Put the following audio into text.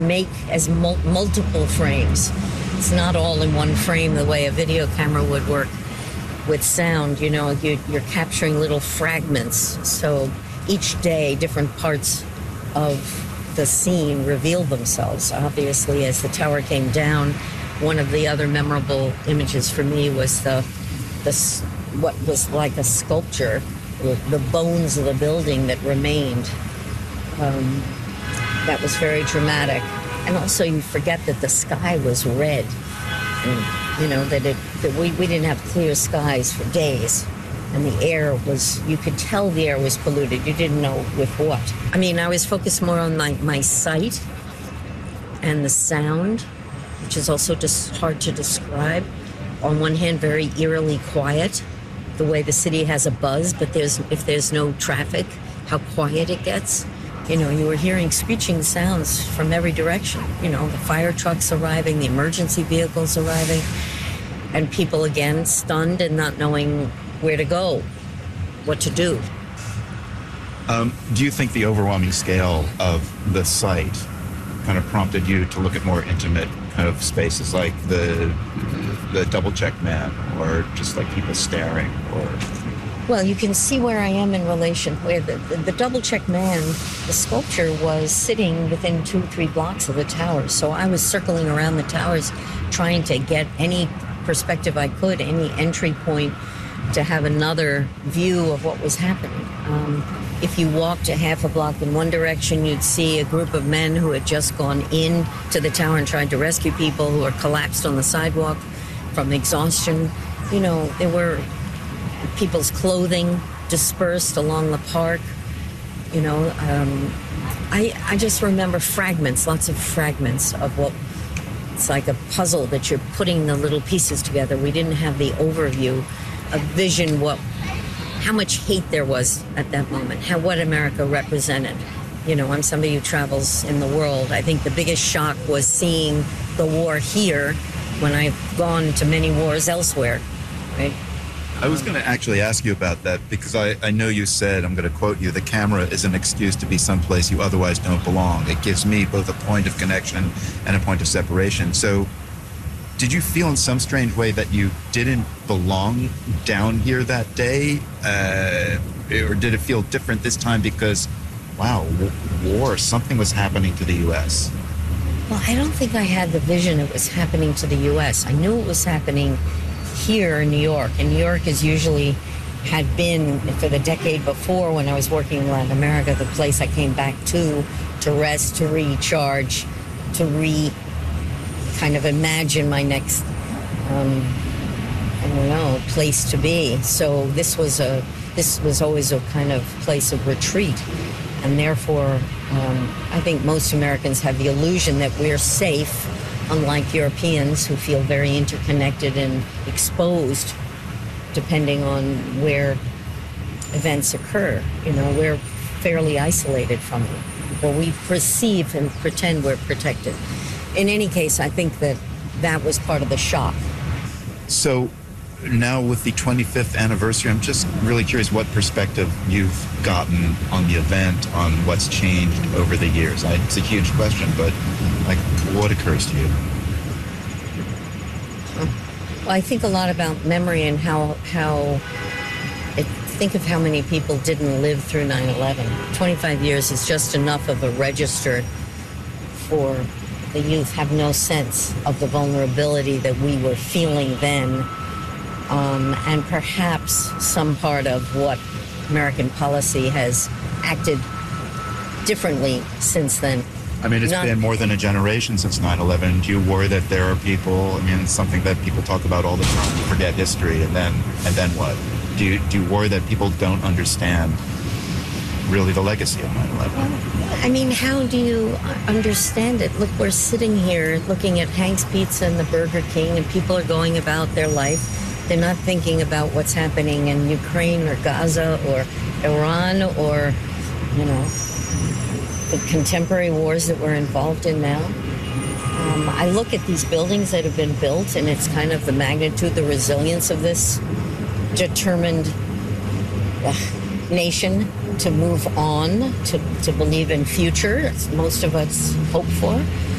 make as multiple frames. It's not all in one frame the way a video camera would work with sound. You know, you're capturing little fragments. So each day, different parts of the scene revealed themselves. Obviously, as the tower came down, one of the other memorable images for me was the what was like a sculpture, the bones of the building that remained. That was very dramatic. And also you forget that the sky was red. And, you know, that we didn't have clear skies for days. And the air was, you could tell the air was polluted. You didn't know with what. I mean, I was focused more on my sight and the sound, which is also just hard to describe. On one hand, very eerily quiet, the way the city has a buzz, but if there's no traffic, how quiet it gets. You know, you were hearing screeching sounds from every direction. You know, the fire trucks arriving, the emergency vehicles arriving, and people again stunned and not knowing where to go, what to do. Do you think the overwhelming scale of the site kind of prompted you to look at more intimate kind of spaces like the double check man, or just like people staring, or? Well, you can see where I am in relation, where the double check man, the sculpture was sitting within 2-3 blocks of the towers. So I was circling around the towers trying to get any perspective I could, any entry point to have another view of what was happening. If you walked a half a block in one direction, you'd see a group of men who had just gone in to the tower and tried to rescue people who were collapsed on the sidewalk from exhaustion. You know, there were people's clothing dispersed along the park. You know, I just remember fragments, lots of fragments of what, it's like a puzzle that you're putting the little pieces together. We didn't have the overview, a vision, how much hate there was at that moment, what America represented. You know, I'm somebody who travels in the world. I think the biggest shock was seeing the war here when I've gone to many wars elsewhere, right? I was going to actually ask you about that because I know you said, I'm going to quote you, the camera is an excuse to be someplace you otherwise don't belong. It gives me both a point of connection and a point of separation. So did you feel in some strange way that you didn't belong down here that day? Or did it feel different this time because, wow, war, something was happening to the U.S.? Well, I don't think I had the vision it was happening to the U.S. I knew it was happening here in New York. And New York is usually had been, for the decade before when I was working in Latin America, the place I came back to rest, to recharge, to kind of imagine my next, place to be. So this was always a kind of place of retreat. And therefore, I think most Americans have the illusion that we're safe, unlike Europeans who feel very interconnected and exposed depending on where events occur. You know, we're fairly isolated from them. But we perceive and pretend we're protected. In any case, I think that was part of the shock. So now with the 25th anniversary, I'm just really curious what perspective you've gotten on the event, on what's changed over the years. It's a huge question, but like, what occurs to you? Well, I think a lot about memory and think of how many people didn't live through 9/11. 25 years is just enough of a register for the youth have no sense of the vulnerability that we were feeling then, and perhaps some part of what American policy has acted differently since then. I mean, it's been more than a generation since 9/11. Do you worry that there are people, I mean, it's something that people talk about all the time, you forget history, and then what? Do you worry that people don't understand really the legacy of 9/11? I mean, how do you understand it? Look, we're sitting here looking at Hank's Pizza and the Burger King, and people are going about their life. They're not thinking about what's happening in Ukraine or Gaza or Iran or, you know, the contemporary wars that we're involved in now. I look at these buildings that have been built, and it's kind of the magnitude, the resilience of this determined nation to move on, to believe in future, as most of us hope for.